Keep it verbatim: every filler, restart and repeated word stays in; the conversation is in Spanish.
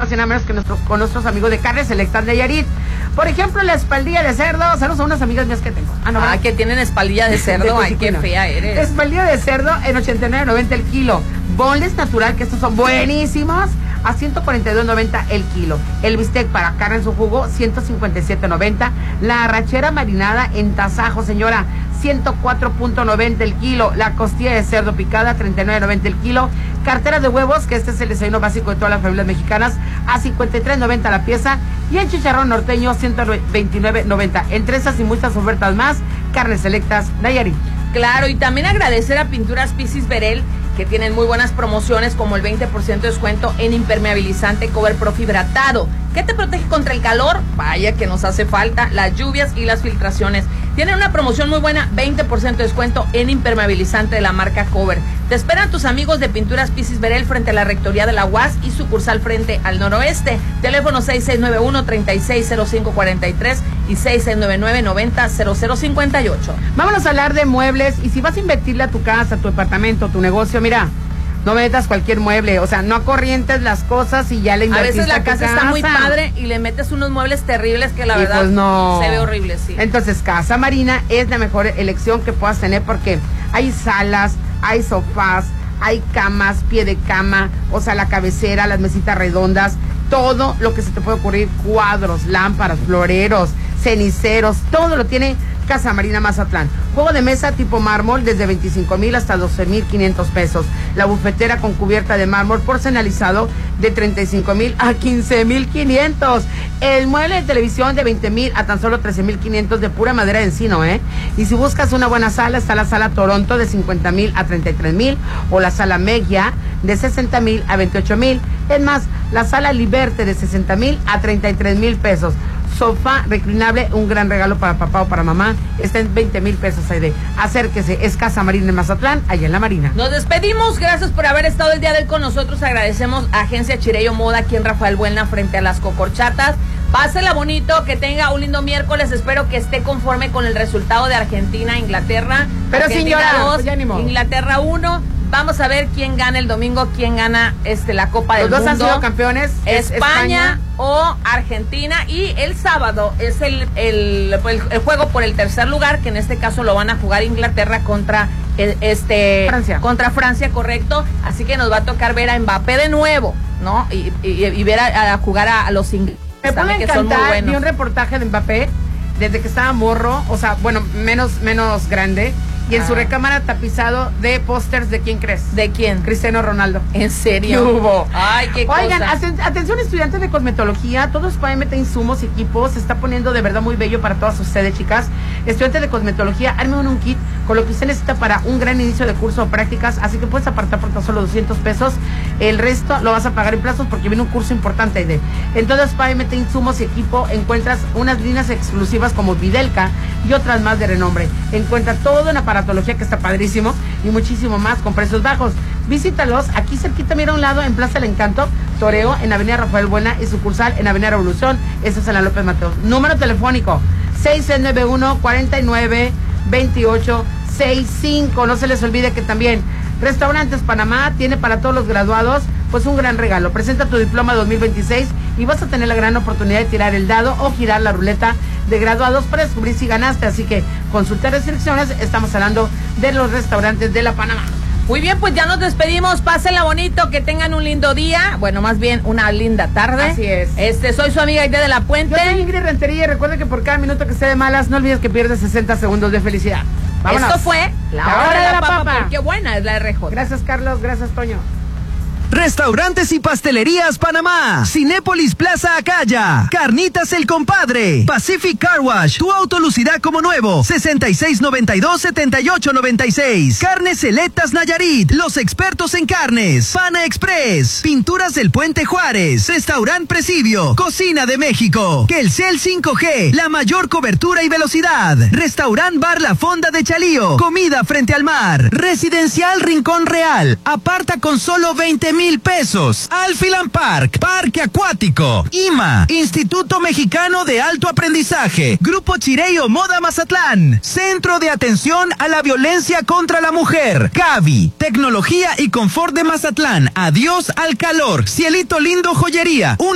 más y nada menos que nuestro, con nuestros amigos de Carnes Selectas de Nayarit. Por ejemplo, la espaldilla de cerdo. Saludos a unas amigas mías que tengo. Ah, no, ah que tienen espaldilla de cerdo. Ay, qué fea eres. Espaldilla de cerdo en ochenta y nueve noventa el kilo. Boneless natural, que estos son buenísimos, a ciento cuarenta y dos noventa el kilo. El bistec para carne en su jugo, ciento cincuenta y siete noventa. La arrachera marinada en tasajo, señora, ciento cuatro noventa el kilo. La costilla de cerdo picada, treinta y nueve noventa el kilo. Cartera de huevos, que este es el desayuno básico de todas las familias mexicanas, a cincuenta y tres noventa la pieza. Y el chicharrón norteño, ciento veintinueve noventa. Entre esas y muchas ofertas más, Carnes Selectas Nayarit. Claro, y también agradecer a Pinturas Pisis Berel, que tienen muy buenas promociones, como el veinte por ciento de descuento en impermeabilizante Cover Pro fibratado, que te protege contra el calor, vaya que nos hace falta, las lluvias y las filtraciones. Tienen una promoción muy buena, veinte por ciento de descuento en impermeabilizante de la marca Cover. Te esperan tus amigos de Pinturas Pisis Berel frente a la Rectoría de la U A S y sucursal frente al noroeste. Teléfono seis seis nueve uno, tres seis cero cinco cuatro tres y seis seis nueve nueve, noventa, cero cero cincuenta y ocho. Vámonos a hablar de muebles, y si vas a invertirle a tu casa, a tu departamento, tu negocio, mira, no metas cualquier mueble, o sea, no acorrientes las cosas y ya le invertiste. A veces la casa, casa está muy padre y le metes unos muebles terribles que la y verdad pues no. Se ve horrible, sí. Entonces, Casa Marina es la mejor elección que puedas tener, porque hay salas, hay sofás, hay camas, pie de cama, o sea, la cabecera, las mesitas redondas, todo lo que se te puede ocurrir, cuadros, lámparas, floreros, ceniceros, todo lo tiene Casa Marina Mazatlán. Juego de mesa tipo mármol desde veinticinco mil hasta doce mil quinientos pesos. La bufetera con cubierta de mármol porcenalizado de treinta y cinco mil a quince mil quinientos. El mueble de televisión de veinte mil a tan solo trece mil quinientos de pura madera de encino, ¿eh? Y si buscas una buena sala, está la sala Toronto de cincuenta mil a treinta y tres mil, o la sala Megia de sesenta mil a veintiocho mil. Es más, la sala Liberte de sesenta mil a treinta y tres mil pesos. Sofá reclinable, un gran regalo para papá o para mamá, está en veinte mil pesos, Aide. Acérquese, es Casa Marina en Mazatlán, allá en la Marina. Nos despedimos, gracias por haber estado el día de hoy con nosotros. Agradecemos a Agencia Chirello Moda, aquí en Rafael Buelna, frente a las Cocorchatas. Pásela bonito, que tenga un lindo miércoles. Espero que esté conforme con el resultado de Argentina, Inglaterra. Pero Argentina sin llorar, dos, pues ya ni modo. Inglaterra uno. Vamos a ver quién gana el domingo, quién gana este la Copa del Mundo. Los dos han sido campeones. Es España, España o Argentina. Y el sábado es el, el, el, el juego por el tercer lugar, que en este caso lo van a jugar Inglaterra contra el, este Francia. Contra Francia, correcto. Así que nos va a tocar ver a Mbappé de nuevo, ¿no? Y, y, y ver a, a jugar a, a los ingleses. Me puede encantar, vi un reportaje de Mbappé desde que estaba morro, o sea, bueno, menos, menos grande. Y en ah. su recámara tapizado de pósters, ¿de quién crees? ¿De quién? Cristiano Ronaldo. ¿En serio? ¿Qué hubo? Ay, qué Oigan, cosa. Aten atención estudiantes de cosmetología, todo Spa M T insumos y equipos, se está poniendo de verdad muy bello para todas ustedes, chicas. Estudiantes de cosmetología, armen un kit con lo que usted necesita para un gran inicio de curso o prácticas, así que puedes apartar por tan solo doscientos pesos. El resto lo vas a pagar en plazos porque viene un curso importante de. En todo Spa M T insumos y equipo encuentras unas líneas exclusivas como Videlca y otras más de renombre. Encuentra todo en aparatología, que está padrísimo, y muchísimo más con precios bajos. Visítalos aquí cerquita, mira a un lado en Plaza del Encanto, Toreo, en Avenida Rafael Buena, y sucursal en Avenida Revolución, eso es en la López Mateos. Número telefónico seis seis nueve uno, cuatro nueve, dos ocho seis cinco. No se les olvide que también Restaurantes Panamá tiene para todos los graduados pues un gran regalo. Presenta tu diploma dos mil veintiséis y vas a tener la gran oportunidad de tirar el dado o girar la ruleta de graduados para descubrir si ganaste. Así que consulta restricciones, estamos hablando de los restaurantes de la Panamá. Muy bien, pues ya nos despedimos, pásenla bonito, que tengan un lindo día, bueno, más bien una linda tarde. Así es. Este, soy su amiga Aide de la Puente. Yo soy Ingrid Rentería, y recuerde que por cada minuto que esté de malas, no olvides que pierdes sesenta segundos de felicidad. Vámonos. Esto fue La, la Hora de la, la Papa, papa. Qué buena es la R J. Gracias, Carlos, gracias, Toño. Restaurantes y Pastelerías Panamá, Cinépolis Plaza Acaya, Carnitas El Compadre, Pacific Car Wash, tu auto lucirá como nuevo, sesenta y seis noventa y dos, setenta y ocho noventa y seis, Carnes Selectas Nayarit, los expertos en carnes, Pana Express, Pinturas del Puente Juárez, Restaurant Presidio, Cocina de México, Telcel cinco G, la mayor cobertura y velocidad, Restaurant Bar La Fonda de Chalío, comida frente al mar, Residencial Rincón Real, aparta con solo veinte mil pesos. Alfilan Park, Parque Acuático, I M A, Instituto Mexicano de Alto Aprendizaje, Grupo Chirello Moda Mazatlán, Centro de Atención a la Violencia contra la Mujer, Cavi, Tecnología y Confort de Mazatlán, adiós al calor, Cielito Lindo Joyería, un